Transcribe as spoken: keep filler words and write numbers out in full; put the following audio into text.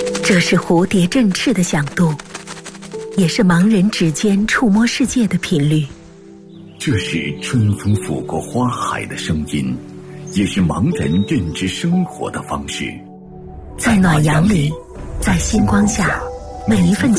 这是蝴蝶振翅的响度，也是盲人指尖触摸世界的频率。 这是春风拂过花海的声音，也是盲人认知生活的方式。 在暖阳里，在星光下，每一份